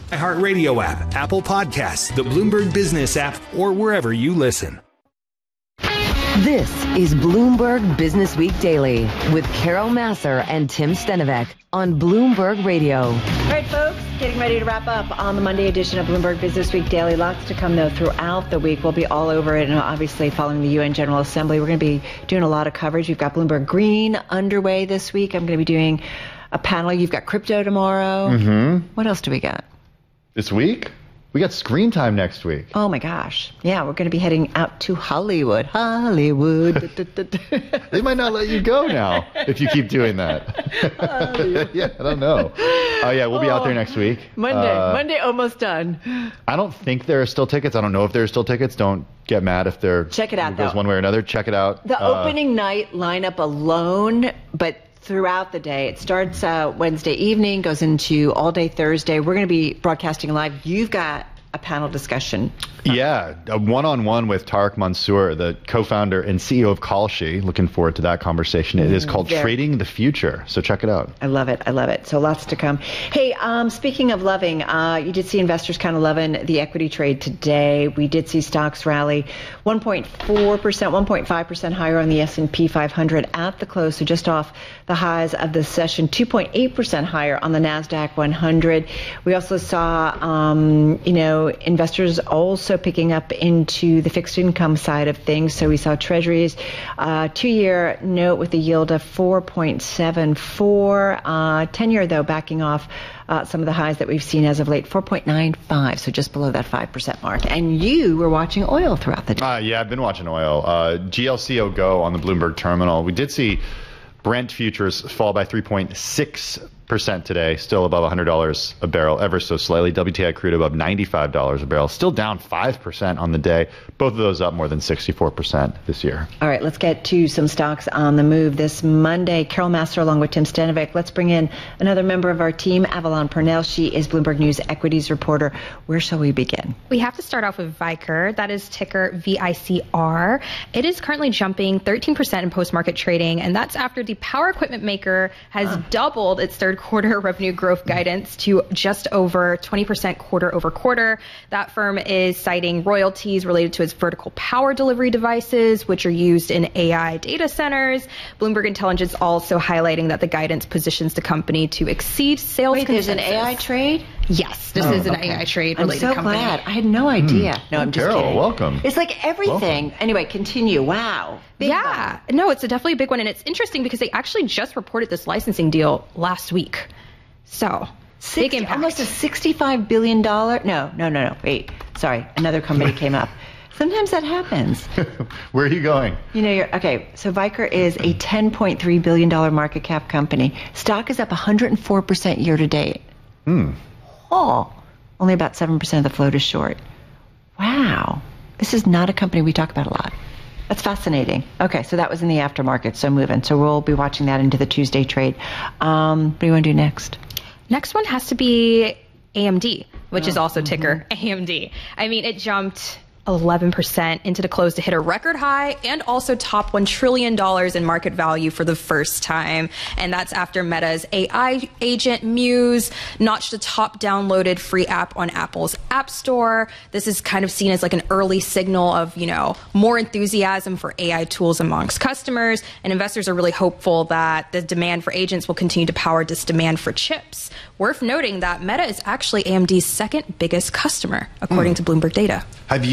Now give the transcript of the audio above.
iHeartRadio app, Apple Podcasts, the Bloomberg Business app, or wherever you listen. This is Bloomberg Business Week Daily with Carol Massar and Tim Stenovec on Bloomberg Radio. All right, folks, getting ready to wrap up on the Monday edition of Bloomberg Business Week Daily. Lots to come, though, throughout the week. We'll be all over it, and obviously following the UN General Assembly. We're going to be doing a lot of coverage. We've got Bloomberg Green underway this week. I'm going to be doing a panel. You've got crypto tomorrow. Mm-hmm. What else do we got? This week? We got Screen Time next week. Oh, my gosh. Yeah, we're going to be heading out to Hollywood. Hollywood. They might not let you go now if you keep doing that. Yeah, I don't know. Oh, yeah, we'll be out there next week. Monday almost done. I don't think there are still tickets. I don't know if there are still tickets. Don't get mad if there Check it out, goes though. one way or another. Check it out. The opening night lineup alone, but throughout the day. It starts Wednesday evening, goes into all day Thursday. We're going to be broadcasting live. You've got a panel discussion. Yeah, a one-on-one with Tariq Mansour, the co-founder and CEO of Kalshi. Looking forward to that conversation. It is called Trading the Future, so check it out. I love it. I love it. So lots to come. Hey, speaking of loving, you did see investors kind of loving the equity trade today. We did see stocks rally 1.4%, 1.5% higher on the S&P 500 at the close, so just off the highs of the session, 2.8% higher on the NASDAQ 100. We also saw, investors also picking up into the fixed income side of things. So we saw Treasuries, 2-year note with a yield of 4.74, 10-year, though, backing off some of the highs that we've seen as of late, 4.95, so just below that 5% mark. And you were watching oil throughout the day. Yeah, I've been watching oil. GLCO Go on the Bloomberg terminal. We did see Brent futures fall by 3.6% today, still above $100 a barrel, ever so slightly. WTI crude above $95 a barrel, still down 5% on the day. Both of those up more than 64% this year. All right, let's get to some stocks on the move this Monday. Carol Massar along with Tim Stenovec. Let's bring in another member of our team, Avalon Purnell. She is Bloomberg News equities reporter. Where shall we begin? We have to start off with Vicor. That is ticker VICR. It is currently jumping 13% in post-market trading, and that's after the power equipment maker has doubled its third quarter revenue growth guidance to just over 20% quarter over quarter. That firm is citing royalties related to its vertical power delivery devices, which are used in AI data centers. Bloomberg Intelligence also highlighting that the guidance positions the company to exceed sales consensus. There's an AI trade? Yes, this is an AI trade related company. I'm so glad. I had no idea. No, I'm just Carol, kidding. welcome. It's like everything. Welcome. Anyway, continue. Wow. Big yeah. No, it's definitely a big one. And it's interesting because they actually just reported this licensing deal last week. So, big impact. Almost a $65 billion. No. Wait. Sorry. Another company came up. Sometimes that happens. Where are you going? Okay, so Vicor is a $10.3 billion market cap company. Stock is up 104% year to date. Oh, only about 7% of the float is short. Wow. This is not a company we talk about a lot. That's fascinating. Okay, so that was in the aftermarket, so moving. So we'll be watching that into the Tuesday trade. What do you want to do next? Next one has to be AMD, which is also ticker AMD. I mean, it jumped 11% into the close to hit a record high and also top $1 trillion in market value for the first time. And that's after Meta's AI agent Muse notched the top downloaded free app on Apple's App Store. This is kind of seen as like an early signal of, more enthusiasm for AI tools amongst customers. And investors are really hopeful that the demand for agents will continue to power this demand for chips. Worth noting that Meta is actually AMD's second biggest customer, according to Bloomberg data. Have